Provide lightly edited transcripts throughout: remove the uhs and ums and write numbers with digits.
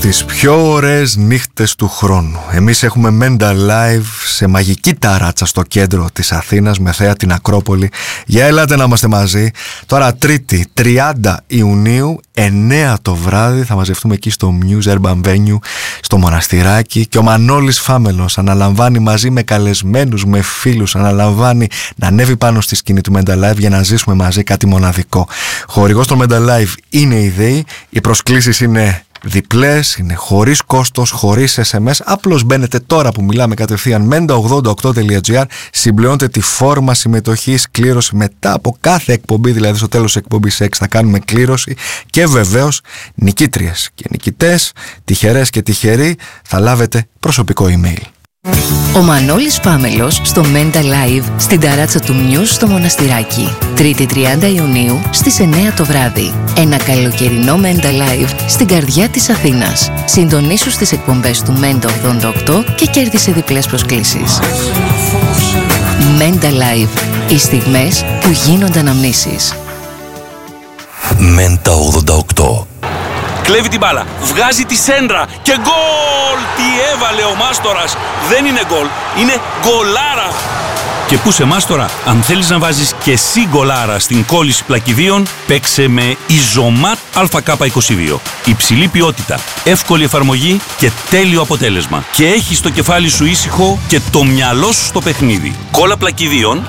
στις πιο ωραίες νύχτες του χρόνου. Εμείς έχουμε Mental Live σε μαγική ταράτσα στο κέντρο της Αθήνας με θέα την Ακρόπολη. Για ελάτε να είμαστε μαζί. Τώρα Τρίτη 30 Ιουνίου 9 το βράδυ θα μαζευτούμε εκεί στο Muse Urban Venue στο Μοναστηράκι και ο Μανώλης Φάμελος αναλαμβάνει μαζί με καλεσμένους, με φίλους, αναλαμβάνει να ανέβει πάνω στη σκηνή του Mental Live για να ζήσουμε μαζί κάτι μοναδικό. Χορηγός στο Mental Live είναι η ΔΕΗ. Οι προσκλήσεις είναι διπλές, είναι χωρίς κόστος, χωρίς SMS. Απλώς μπαίνετε τώρα που μιλάμε κατευθείαν menta88.gr, συμπληρώνετε τη φόρμα συμμετοχής, κλήρωση μετά από κάθε εκπομπή, δηλαδή στο τέλος της εκπομπής 6 θα κάνουμε κλήρωση και βεβαίως νικήτριες και νικητές, τυχερές και τυχεροί θα λάβετε προσωπικό email. Ο Μανώλης Φάμελος στο Mental Live στην ταράτσα του Muse στο Μοναστηράκι. Τρίτη 30 Ιουνίου στις 9 το βράδυ. Ένα καλοκαιρινό Mental Live στην καρδιά της Αθήνας. Συντονίσου στις εκπομπές του Menta 88 και κέρδισε διπλές προσκλήσεις. Mental Live. Οι στιγμές που γίνονται αναμνήσεις. Menta 88. Κλέβει την μπάλα, βγάζει τη σέντρα και γκολ! Τι έβαλε ο Μάστορας! Δεν είναι γκολ, είναι γκολάρα! Και πού σε Μάστορα, αν θέλεις να βάζεις και εσύ γκολάρα στην κόλληση πλακιδίων, παίξε με Ιζωμάτ ΑΚ22. Υψηλή ποιότητα, εύκολη εφαρμογή και τέλειο αποτέλεσμα. Και έχεις το κεφάλι σου ήσυχο και το μυαλό σου στο παιχνίδι. Κόλλα πλακιδίων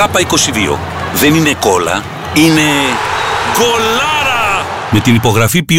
ΑΚ22. Δεν είναι κόλλα, είναι γκολάρα! Με την υπογραφή